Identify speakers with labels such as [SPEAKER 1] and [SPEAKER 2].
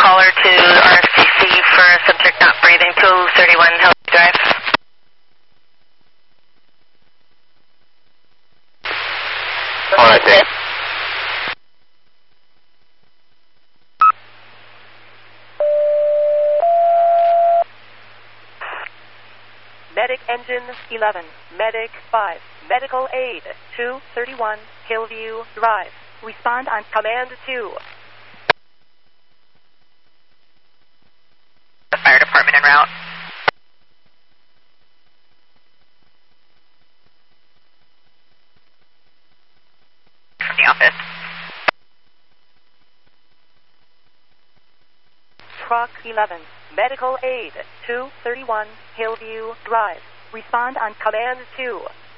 [SPEAKER 1] caller to RFCC for a subject not breathing, 231 Hillview Drive.
[SPEAKER 2] All right, Dave.
[SPEAKER 3] Medic Engine 11, Medic 5, Medical Aid 231 Hillview Drive. Respond on Command 2.
[SPEAKER 1] The fire department en route. From the office.
[SPEAKER 3] Truck 11, Medical Aid 231 Hillview Drive. Respond on Command 2.